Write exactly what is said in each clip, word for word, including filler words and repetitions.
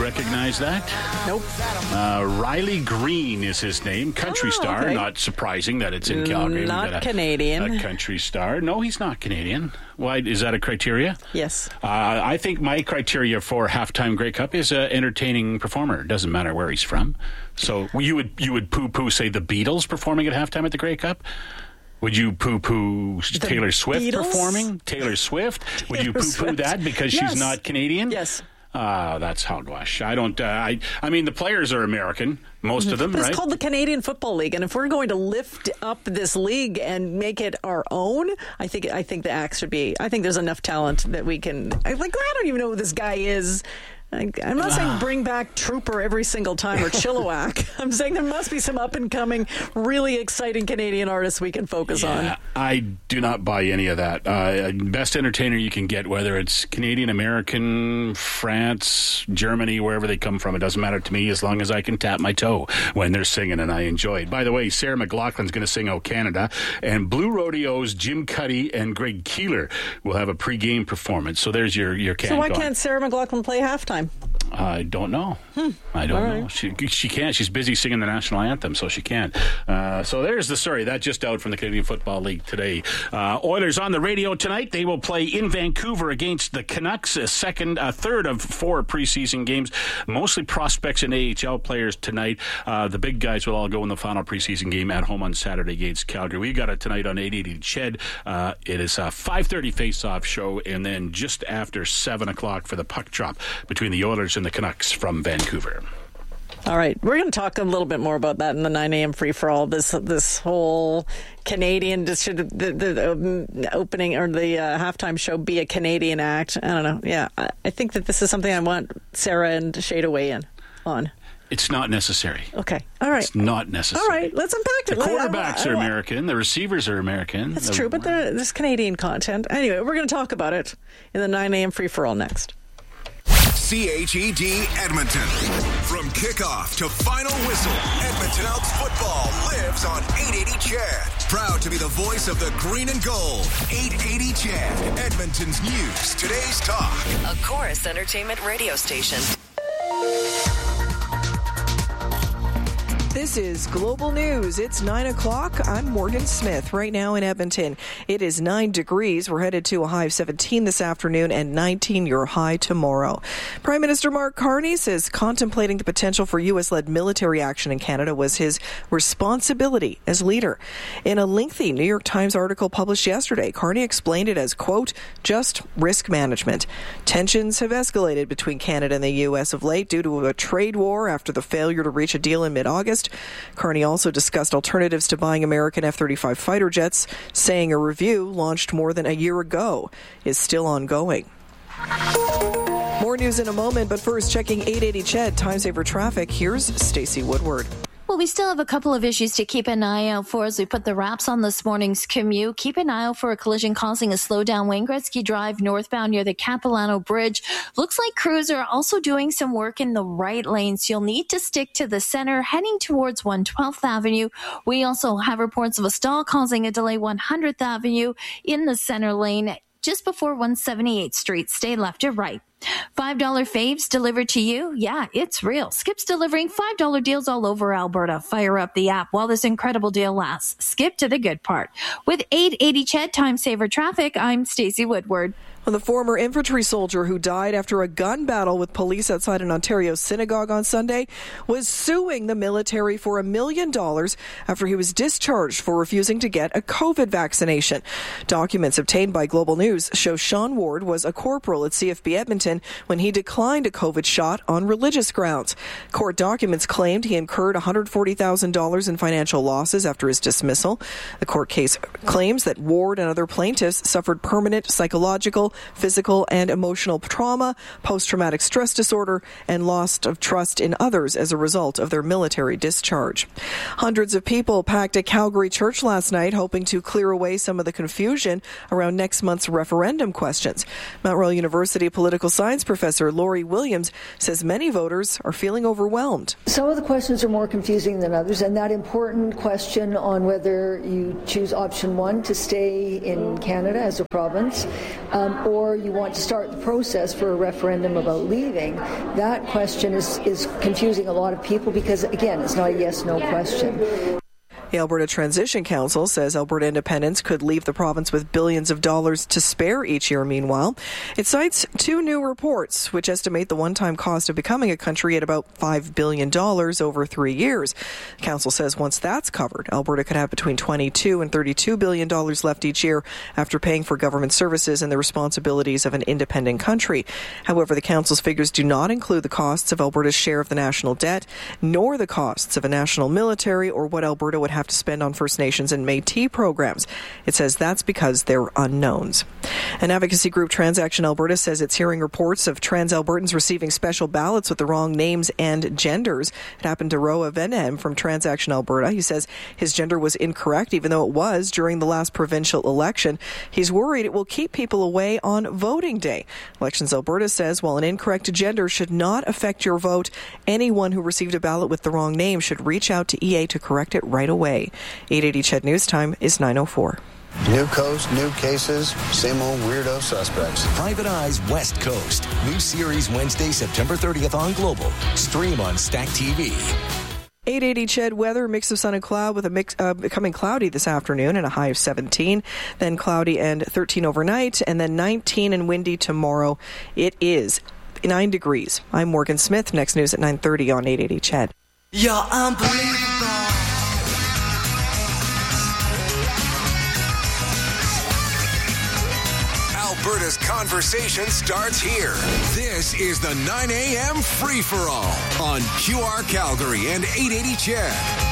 recognize that? Nope. Uh, Riley Green is his name. Country oh, star. Okay. Not surprising that it's in Calgary. Not a, Canadian. A country star. No, he's not Canadian. Why? Is that a criteria? Yes. Uh, I think my criteria for halftime Grey Cup is an entertaining performer. It doesn't matter where he's from. So you would you would poo-poo, say, the Beatles performing at halftime at the Grey Cup? Would you poo-poo the Taylor Swift Beatles? performing? Taylor Swift? Would Taylor you poo-poo Swift. that because yes. she's not Canadian? Yes. Ah, uh, that's hogwash. I don't. Uh, I. I mean, the players are American, most of them, but right? It's called the Canadian Football League, and if we're going to lift up this league and make it our own, I think. I think the axe should be. I think there's enough talent that we can. Like, I don't even know who this guy is. I'm not saying bring back Trooper every single time or Chilliwack. I'm saying there must be some up-and-coming, really exciting Canadian artists we can focus yeah, on. I do not buy any of that. Uh, best entertainer you can get, whether it's Canadian, American, France, Germany, wherever they come from, it doesn't matter to me as long as I can tap my toe when they're singing and I enjoy it. By the way, Sarah McLachlan's going to sing "O Canada," and Blue Rodeo's Jim Cuddy and Greg Keeler will have a pre-game performance. So there's your, your can So why going. can't Sarah McLachlan play halftime? I don't know. Hmm. I don't All right. know. She she can't. She's busy singing the national anthem, so she can't. Uh, so there's the story. That just out from the Canadian Football League today. Uh, Oilers on the radio tonight. They will play in Vancouver against the Canucks. A second, a third of four preseason games. Mostly prospects and A H L players tonight. Uh, the big guys will all go in the final preseason game at home on Saturday against Calgary. We got it tonight on eight eighty Ched. Uh, it is a five thirty face-off show, and then just after seven o'clock for the puck drop between the Oilers and the Canucks from Vancouver. All right, we're going to talk a little bit more about that in the nine a.m. free-for-all. This this whole Canadian, should the, the opening or the uh, halftime show be a Canadian act? I don't know. Yeah, I, I think that this is something I want Sarah and Shay to weigh in on. It's not necessary. Okay. All right. It's not necessary. All right. Let's unpack it. The quarterbacks are American. The receivers are American. That's the, true, but there's Canadian content. Anyway, we're going to talk about it in the nine a.m. free-for-all next. C H E D Edmonton. From kickoff to final whistle, Edmonton Elks football lives on eight eighty Ched. Proud to be the voice of the green and gold. eight eighty Ched, Edmonton's news, today's talk. A Chorus Entertainment radio station. This is Global News. It's nine o'clock. I'm Morgan Smith. Right now in Edmonton, it is nine degrees. We're headed to a high of seventeen this afternoon and nineteen your high tomorrow. Prime Minister Mark Carney says contemplating the potential for U S-led military action in Canada was his responsibility as leader. In a lengthy New York Times article published yesterday, Carney explained it as, quote, just risk management. Tensions have escalated between Canada and the U S of late due to a trade war after the failure to reach a deal in mid-August. Carney also discussed alternatives to buying American F thirty-five fighter jets, saying a review launched more than a year ago is still ongoing. More news in a moment, but first, checking eight eighty Ched, time saver traffic. Here's Stacey Woodward. Well, we still have a couple of issues to keep an eye out for as we put the wraps on this morning's commute. Keep an eye out for a collision causing a slowdown Wayne Gretzky Drive northbound near the Capilano Bridge. Looks like crews are also doing some work in the right lane, so you'll need to stick to the center heading towards one twelfth Avenue. We also have reports of a stall causing a delay one hundredth Avenue in the center lane just before one seventy-eighth Street. Stay left or right. five dollar faves delivered to you? Yeah, it's real. Skip's delivering five dollar deals all over Alberta. Fire up the app while this incredible deal lasts. Skip to the good part. With eight eighty Ched Time Saver Traffic, I'm Stacey Woodward. Well, the former infantry soldier who died after a gun battle with police outside an Ontario synagogue on Sunday was suing the military for a million dollars after he was discharged for refusing to get a COVID vaccination. Documents obtained by Global News show Sean Ward was a corporal at C F B Edmonton when he declined a COVID shot on religious grounds. Court documents claimed he incurred one hundred forty thousand dollars in financial losses after his dismissal. The court case claims that Ward and other plaintiffs suffered permanent psychological, physical, and emotional trauma, post-traumatic stress disorder, and loss of trust in others as a result of their military discharge. Hundreds of people packed a Calgary church last night hoping to clear away some of the confusion around next month's referendum questions. Mount Royal University political science professor Laurie Williams says many voters are feeling overwhelmed. Some of the questions are more confusing than others, and that important question on whether you choose option one to stay in Canada as a province, um, or you want to start the process for a referendum about leaving, that question is, is confusing a lot of people because, again, it's not a yes-no question. The Alberta Transition Council says Alberta independents could leave the province with billions of dollars to spare each year. Meanwhile, it cites two new reports which estimate the one-time cost of becoming a country at about five billion dollars over three years. The council says once that's covered, Alberta could have between twenty-two and thirty-two billion dollars left each year after paying for government services and the responsibilities of an independent country. However, the council's figures do not include the costs of Alberta's share of the national debt, nor the costs of a national military or what Alberta would have to spend on First Nations and Métis programs. It says that's because they're unknowns. An advocacy group, Transaction Alberta, says it's hearing reports of trans Albertans receiving special ballots with the wrong names and genders. It happened to Roa Venhem from Transaction Alberta. He says his gender was incorrect, even though it was during the last provincial election. He's worried it will keep people away on voting day. Elections Alberta says while an incorrect gender should not affect your vote, anyone who received a ballot with the wrong name should reach out to E A to correct it right away. eight eighty C H E D News Time is nine oh four. New coast, new cases, same old weirdo suspects. Private Eyes West Coast. New series Wednesday, September thirtieth on Global. Stream on Stack T V. eight eighty C H E D weather, mix of sun and cloud with a mix uh, becoming cloudy this afternoon and a high of seventeen, then cloudy and thirteen overnight, and then nineteen and windy tomorrow. It is nine degrees. I'm Morgan Smith. Next news at nine thirty on eight eighty C H E D. You're unbelievable. Alberta's conversation starts here. This is the nine a.m. free-for-all on Q R Calgary and eight eighty C H E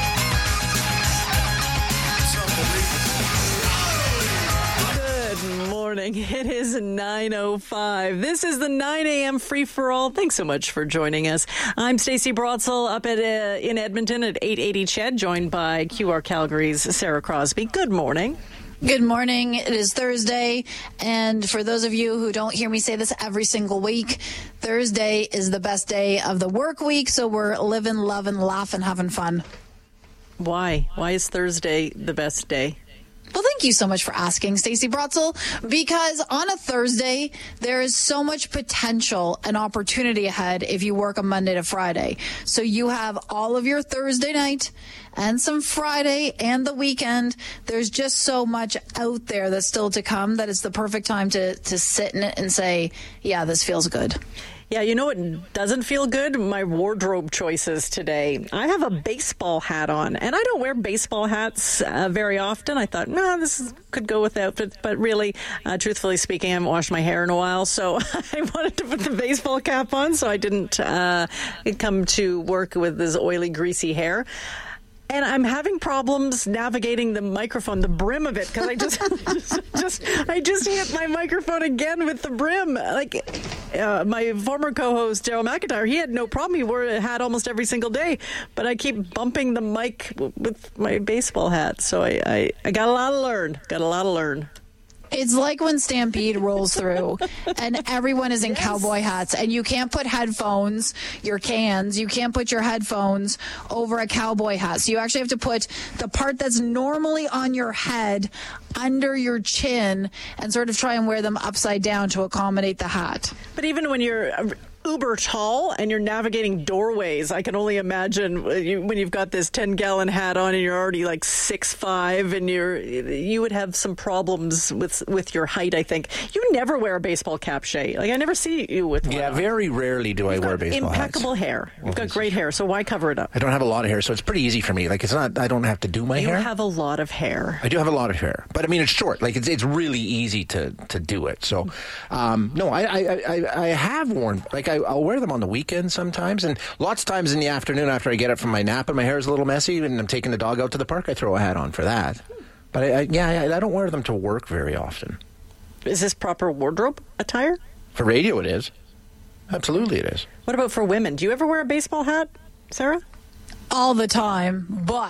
D. Good morning. It is nine oh five. This is the nine a.m. free-for-all. Thanks so much for joining us. I'm Stacey Brotzel up at uh, in Edmonton at eight eighty C H E D, joined by Q R Calgary's Sarah Crosby. Good morning. Good morning. It is Thursday, and for those of you who don't hear me say this every single week, Thursday is the best day of the work week, so we're living, loving, laughing, having fun. Why? Why is Thursday the best day? Well, thank you so much for asking, Stacey Brotzel, because on a Thursday, there is so much potential and opportunity ahead if you work on Monday to Friday. So you have all of your Thursday night and some Friday and the weekend. There's just so much out there that's still to come that it's the perfect time to, to sit in it and say, yeah, this feels good. Yeah, you know what doesn't feel good? My wardrobe choices today. I have a baseball hat on, and I don't wear baseball hats uh, very often. I thought, no, nah, this is, could go without it. But really, uh, truthfully speaking, I haven't washed my hair in a while, so I wanted to put the baseball cap on, so I didn't uh, come to work with this oily, greasy hair. And I'm having problems navigating the microphone, the brim of it, because I just, just, just, I just hit my microphone again with the brim. Like uh, my former co-host Daryl McIntyre, he had no problem. He wore a hat almost every single day, but I keep bumping the mic with my baseball hat. So I, I, I got a lot to learn. Got a lot to learn. It's like when Stampede rolls through and everyone is in yes. cowboy hats, and you can't put headphones, your cans, you can't put your headphones over a cowboy hat. So you actually have to put the part that's normally on your head under your chin and sort of try and wear them upside down to accommodate the hat. But even when you're uber tall and you're navigating doorways, I can only imagine when you've got this ten gallon hat on and you're already like six five, and you're you would have some problems with with your height. I think you never wear a baseball cap, Shay. Like I never see you with one yeah on. very rarely do You've I wear baseball impeccable hats. hair. You've got great hair, so why cover it up? I don't have a lot of hair, so it's pretty easy for me. Like it's not I don't have to do my you hair. You have a lot of hair. I do have a lot of hair, but I mean it's short. Like it's it's really easy to to do it. So um, no, I, I I I have worn like I, I'll wear them on the weekend sometimes, and lots of times in the afternoon after I get up from my nap and my hair is a little messy and I'm taking the dog out to the park, I throw a hat on for that. But I, I, yeah, I, I don't wear them to work very often. Is this proper wardrobe attire? For radio, it is. Absolutely, it is. What about for women? Do you ever wear a baseball hat, Sarah? All the time, but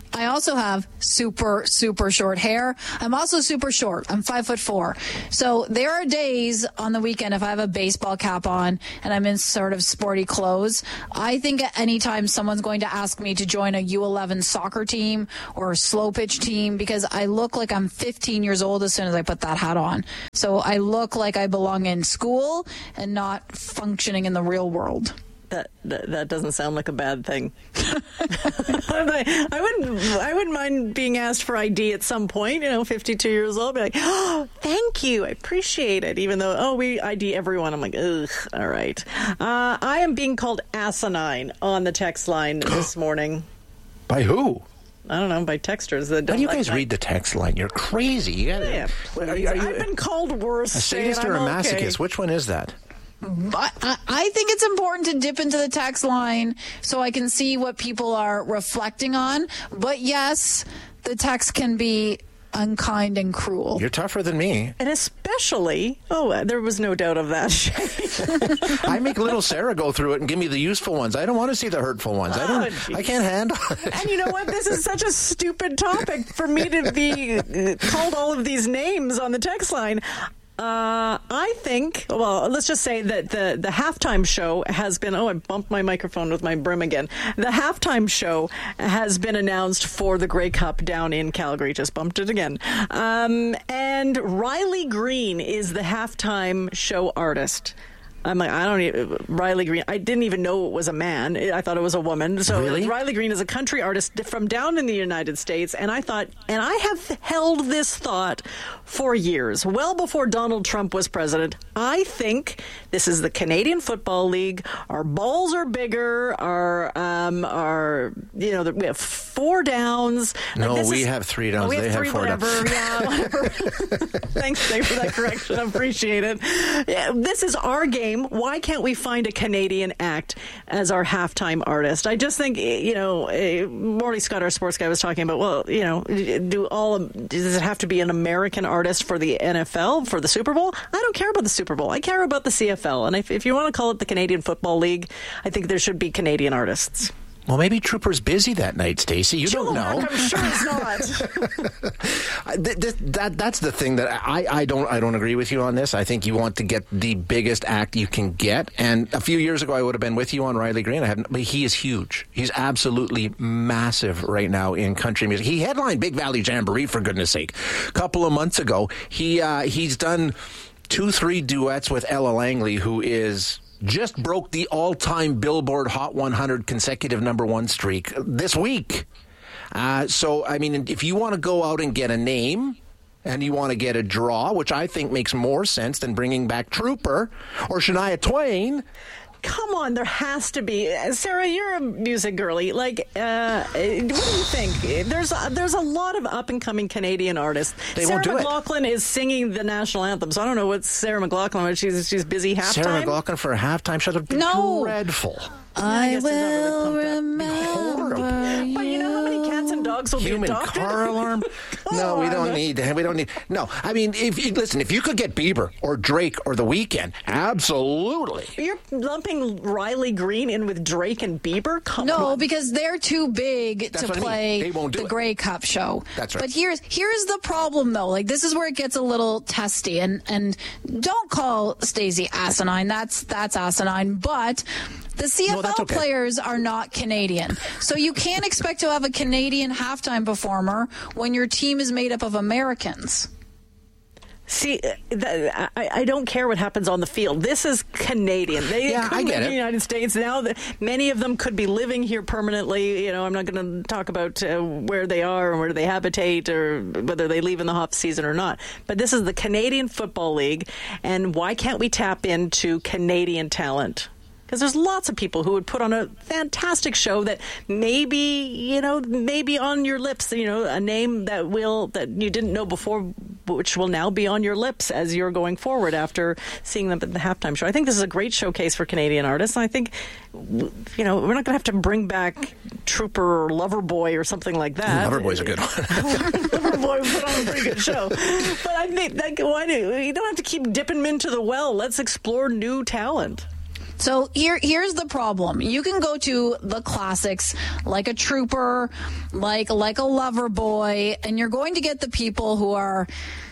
I also have super, super short hair. I'm also super short. I'm five foot four. So there are days on the weekend if I have a baseball cap on and I'm in sort of sporty clothes, I think at any time someone's going to ask me to join a U eleven soccer team or a slow pitch team because I look like I'm fifteen years old as soon as I put that hat on. So I look like I belong in school and not functioning in the real world. That, that that doesn't sound like a bad thing. I wouldn't I wouldn't mind being asked for I D at some point. You know, fifty-two years old, be like, oh, thank you, I appreciate it. Even though, oh, we I D everyone. I'm like, ugh, all right. Uh, I am being called asinine on the text line this morning. By who? I don't know, by texters that don't. Why do you like guys that. read the text line? You're crazy. You gotta, Yeah, are you, are you I've been called worse. a sadist or a I'm masochist? okay. Which one is that? But I, I think it's important to dip into the text line so I can see what people are reflecting on. But yes, the text can be unkind and cruel. You're tougher than me. And especially, oh, there was no doubt of that. I make little Sarah go through it and give me the useful ones. I don't want to see the hurtful ones. I don't. Oh, I can't handle it. And you know what? This is such a stupid topic for me to be uh, called all of these names on the text line. Uh, I think, well, let's just say that the, the halftime show has been, oh, I bumped my microphone with my brim again. The halftime show has been announced for the Grey Cup down in Calgary. Just bumped it again. Um, and Riley Green is the halftime show artist. I'm like, I don't even, Riley Green, I didn't even know it was a man. I thought it was a woman. So Really? Riley Green is a country artist from down in the United States. And I thought, and I have held this thought for years, well before Donald Trump was president. I think this is the Canadian Football League. Our balls are bigger. Our, um, our, you know, we have four downs. No, Like, this we is- have three downs. Oh, we have They three, have four whatever. downs. Yeah, whatever. Thanks, Dave, for that correction. I appreciate it. Yeah, this is our game. Why can't we find a Canadian act as our halftime artist? I just think, you know, uh, Morley Scott, our sports guy, was talking about, well, you know, do all of, does it have to be an American artist for the N F L, for the Super Bowl? I don't care about the Super Bowl. I care about the C F L. And if, if you want to call it the Canadian Football League, I think there should be Canadian artists. Well, maybe Trooper's busy that night, Stacey. You Joe don't know. Mark, I'm sure he's not. Th- th- that that's the thing that I, I don't I don't agree with you on this. I think you want to get the biggest act you can get. And a few years ago, I would have been with you on Riley Green. I haven't, but he is huge. He's absolutely massive right now in country music. He headlined Big Valley Jamboree, for goodness sake, a couple of months ago. He uh, he's done two, three duets with Ella Langley, who is. Just broke the all-time Billboard Hot one hundred consecutive number one streak this week. Uh, so, I mean, if you want to go out and get a name and you want to get a draw, which I think makes more sense than bringing back Trooper or Shania Twain. Come on, there has to be. Sarah, you're a music girly. Like, uh, what do you think? There's a, there's a lot of up-and-coming Canadian artists. They Sarah won't do it. McLachlan is singing the national anthem, so I don't know what Sarah McLachlan was. She's, she's busy halftime. Sarah McLachlan for a halftime show would be No. dreadful. I guess there's not will really remember you. But you know how many cats and dogs will Human be adopted? car alarm? No, we don't need. We don't need. No, I mean, if you, listen, if you could get Bieber or Drake or The Weeknd, absolutely. You're lumping Riley Green in with Drake and Bieber? Come No, on. because they're too big That's to what I mean. play They won't do the it. Grey Cup show. That's right. But here's here's the problem, though. Like, this is where it gets a little testy. And and don't call Stacey asinine. That's that's asinine. But the C F L No, that's okay. players are not Canadian, so you can't expect to have a Canadian halftime performer when your team is made up of Americans. See, th- I, I don't care what happens on the field. This is Canadian. They Yeah, could I get live in it. the United States now. That many of them could be living here permanently. You know, I'm not going to talk about uh, where they are and where they habitate or whether they leave in the off season or not. But this is the Canadian Football League, and why can't we tap into Canadian talent? Because there's lots of people who would put on a fantastic show that maybe, you know, maybe on your lips, you know, a name that will, that you didn't know before, which will now be on your lips as you're going forward after seeing them at the halftime show. I think this is a great showcase for Canadian artists. And I think, you know, we're not going to have to bring back Trooper or Loverboy or something like that. Loverboy's a good one. Loverboy put on a pretty good show. But I think, like, why do, you don't have to keep dipping them into the well. Let's explore new talent. So here, here's the problem. You can go to the classics like a Trooper, like like a Loverboy, and you're going to get the people who are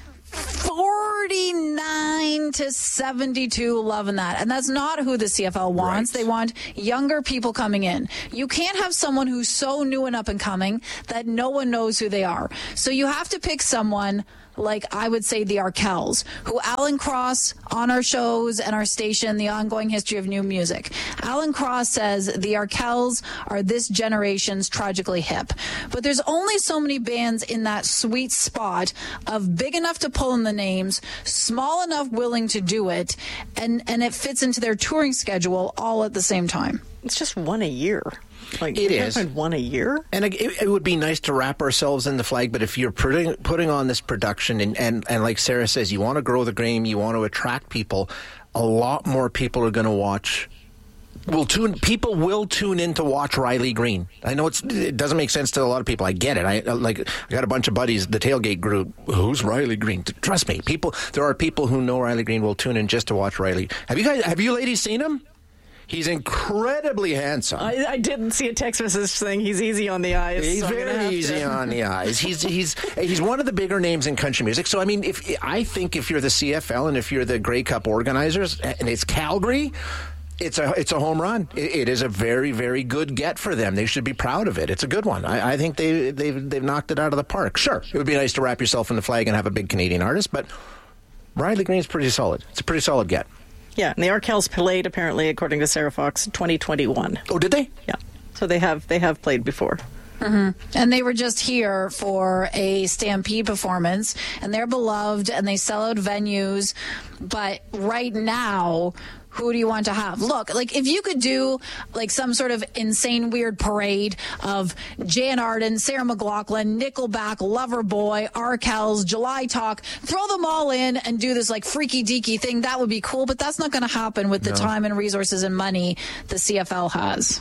forty-nine to seventy-two loving that. And that's not who the C F L wants. Right. They want younger people coming in. You can't have someone who's so new and up and coming that no one knows who they are. So you have to pick someone like I would say the Arkells, who Alan Cross on our shows and our station, The Ongoing History of New Music. Alan Cross says the Arkells are this generation's Tragically Hip. But there's only so many bands in that sweet spot of big enough to pull in the names, small enough willing to do it, and, and it fits into their touring schedule all at the same time. It's just one a year. Like, it is one a year, and it, it would be nice to wrap ourselves in the flag. But if you're putting putting on this production, and, and, and like Sarah says, you want to grow the game, you want to attract people. A lot more people are going to watch. Will tune people will tune in to watch Riley Green. I know it's it doesn't make sense to a lot of people. I get it. I like I got a bunch of buddies, the Tailgate group. Who's Riley Green? Trust me, people. There are people who know Riley Green will tune in just to watch Riley. Have you guys? Have you ladies seen him? He's incredibly handsome. I, I didn't see a text message saying he's easy on the eyes. He's so very easy to... on the eyes. He's he's he's one of the bigger names in country music. So I mean, if I think if you're the C F L and if you're the Grey Cup organizers, and it's Calgary, it's a it's a home run. It, it is a very very good get for them. They should be proud of it. It's a good one. I, I think they they've they've knocked it out of the park. Sure, it would be nice to wrap yourself in the flag and have a big Canadian artist, but Riley Green's pretty solid. It's a pretty solid get. Yeah, and the Arkells played, apparently, according to Sarah Fox, twenty twenty-one. Oh, did they? Yeah. So they have they have played before. Mm-hmm. And they were just here for a Stampede performance, and they're beloved, and they sell out venues. But right now, who do you want to have? Look, like if you could do like some sort of insane weird parade of Jan Arden, Sarah McLachlan, Nickelback, Loverboy, Arkells, July Talk, throw them all in and do this like freaky deaky thing, that would be cool. But that's not going to happen with the no. time and resources and money the C F L has.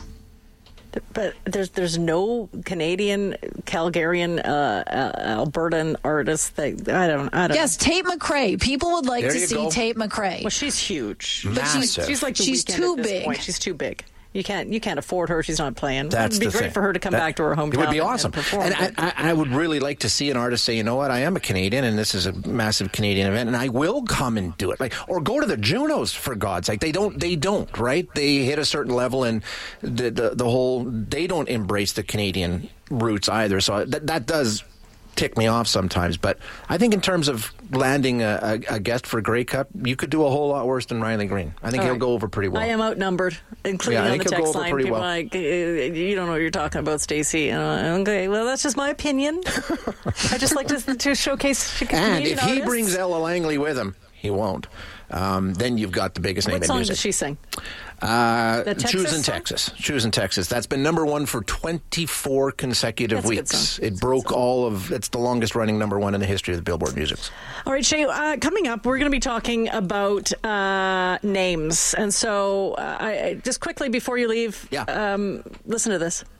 But there's there's no Canadian, Calgarian, uh, uh, Albertan artist that I don't I don't. Yes, Tate McRae. People would like there to see go. Tate McRae. Well, she's huge. Massive. She's, she's like the she's Weeknd too at this big. point. She's too big. You can't you can't afford her. She's not playing. That's It'd be the great thing. for her to come that, back to her hometown. It would be and, awesome. And, perform. and I, I, I would really like to see an artist say, you know what, I am a Canadian, and this is a massive Canadian event, and I will come and do it. Like, or go to the Junos, for God's sake. They don't. They don't. Right? They hit a certain level, and the the, the whole they don't embrace the Canadian roots either. So that that does tick me off sometimes. But I think in terms of landing a, a, a guest for Grey Cup, you could do a whole lot worse than Riley Green. I think All he'll right. go over pretty well. I am outnumbered, including yeah, on the he'll text go over line. pretty People well. are like, you don't know what you're talking about, Stacey. Uh, okay, well, that's just my opinion. I just like to, to showcase Canadian And if he artists. brings Ella Langley with him, he won't. Um, then you've got the biggest name What in song music. does she sing? Uh, The Texas Choose in song? Texas. Choose in Texas. That's been number one for twenty-four consecutive That's a good weeks. song. It That's broke all of. It's the longest running number one in the history of the Billboard Music. All right, Shay, uh, coming up, we're going to be talking about uh, names. And so, uh, I, I, just quickly before you leave, Yeah. um, listen to this.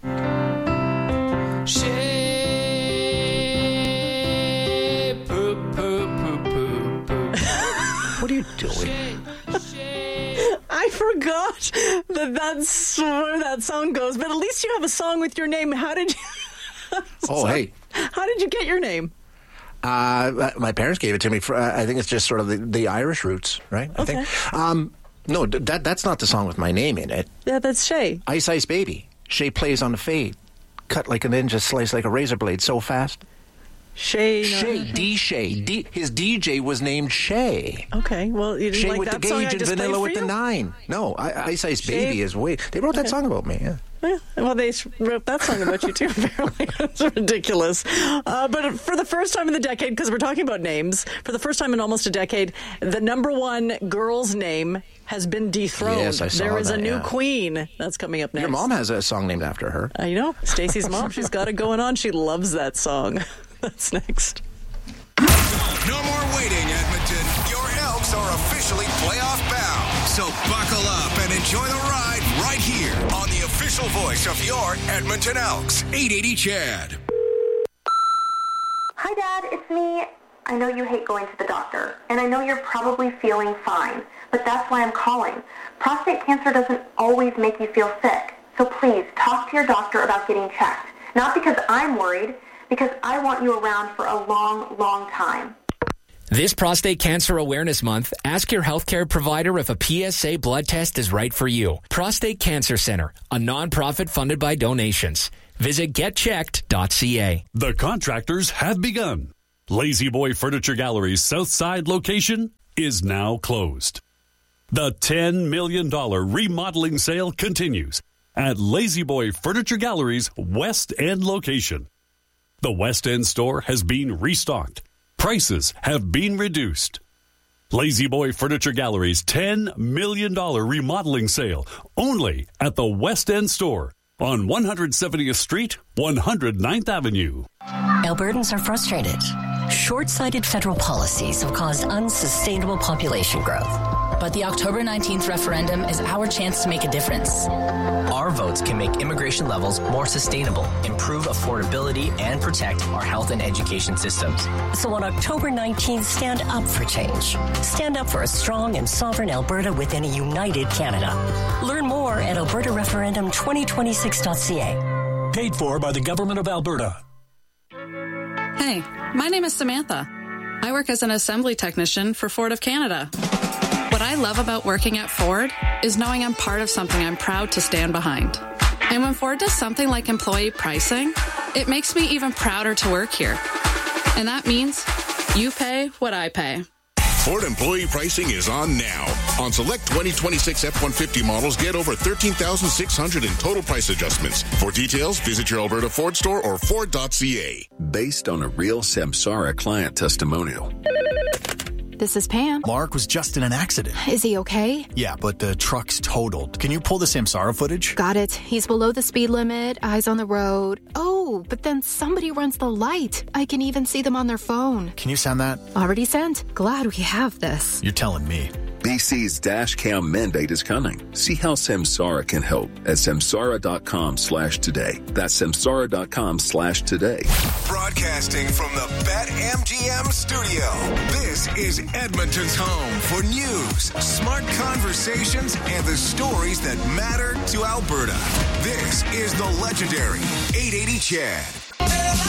Shay, poo, poo, poo, poo, poo. What are you doing? I forgot that that's where that song goes, but at least you have a song with your name. How did you... Oh, hey. How did you get your name? Uh, my parents gave it to me. For, uh, I think it's just sort of the, the Irish roots, right? I Okay. think. Um, no, that that's not the song with my name in it. Yeah, that's Shay. Ice Ice Baby. Shay plays on the fade. Cut like a ninja, slice like a razor blade, so fast. Shay. No. Shay, D. Shay. D, his D J was named Shay. Okay, well, you didn't Shay like with that the song I gauge and just played vanilla for with you? the nine. No, I, Ice Ice Shay- Baby is way. They wrote that Okay. song about me, yeah. Yeah, well, they wrote that song about you, too, apparently. It's ridiculous. Uh, but for the first time in the decade, because we're talking about names, for the first time in almost a decade, the number one girl's name has been dethroned. Yes, I saw There is that, a new yeah. queen that's coming up next. Your mom has a song named after her. I know. Stacey's mom, she's got it going on. She loves that song. That's next. No more waiting, Edmonton. Your Elks are officially playoff bound. So buckle up and enjoy the ride right here on the official voice of your Edmonton Elks, eight eighty C H E D. Hi, Dad. It's me. I know you hate going to the doctor, and I know you're probably feeling fine, but that's why I'm calling. Prostate cancer doesn't always make you feel sick. So please, talk to your doctor about getting checked. Not because I'm worried, because I want you around for a long, long time. This Prostate Cancer Awareness Month, ask your healthcare provider if a P S A blood test is right for you. Prostate Cancer Center, a nonprofit funded by donations. Visit get checked dot c a. The contractors have begun. Lazy Boy Furniture Gallery's Southside location is now closed. The ten million dollars remodeling sale continues at Lazy Boy Furniture Gallery's West End location. The West End store has been restocked. Prices have been reduced. Lazy Boy Furniture Gallery's ten million dollars remodeling sale only at the West End store on one hundred seventieth Street, one hundred ninth Avenue. Albertans are frustrated. Short-sighted federal policies have caused unsustainable population growth. But the October nineteenth referendum is our chance to make a difference. Our votes can make immigration levels more sustainable, improve affordability, and protect our health and education systems. So on October nineteenth, stand up for change. Stand up for a strong and sovereign Alberta within a united Canada. Learn more at alberta referendum twenty twenty-six dot c a. Paid for by the Government of Alberta. Hey, my name is Samantha. I work as an assembly technician for Ford of Canada. What I love about working at Ford is knowing I'm part of something I'm proud to stand behind. And when Ford does something like employee pricing, it makes me even prouder to work here. And that means you pay what I pay. Ford employee pricing is on now. On select twenty twenty-six F one fifty models, get over thirteen thousand six hundred in total price adjustments. For details, visit your Alberta Ford store or Ford dot c a. Based on a real Samsara client testimonial. This is Pam. Mark was just in an accident. Is he okay? Yeah, but the truck's totaled. Can you pull the Samsara footage? Got it. He's below the speed limit, eyes on the road. Oh, but then somebody runs the light. I can even see them on their phone. Can you send that? Already sent. Glad we have this. You're telling me. B C's dash cam mandate is coming. See how Samsara can help at samsara.com slash today. That's samsara.com slash today. Broadcasting from the BetMGM studio, this is Edmonton's home for news, smart conversations, and the stories that matter to Alberta. This is the legendary eight eighty Chad.